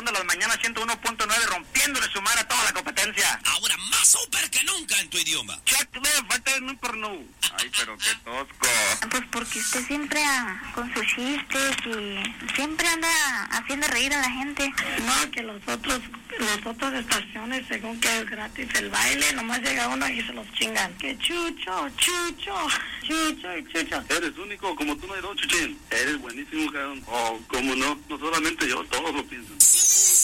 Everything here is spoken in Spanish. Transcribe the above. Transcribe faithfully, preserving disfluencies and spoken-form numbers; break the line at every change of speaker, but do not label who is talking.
de las mañanas ciento uno punto nueve, rompiéndole su madre a toda la competencia.
Ahora más súper que nunca en tu idioma.
Check, falta un porno. Ay, pero qué tosco.
Pues porque usted siempre ah, con sus chistes y siempre anda haciendo reír a la gente.
No, que los otros, las otras estaciones, según que es gratis el baile, nomás llega uno y se los chingan. Que chucho, chucho, chucho y chucho.
Eres único, como tú no hay dos, Chuchín. Eres buenísimo, cabrón. Oh, cómo no, no solamente yo, todos lo piensan.
Sí,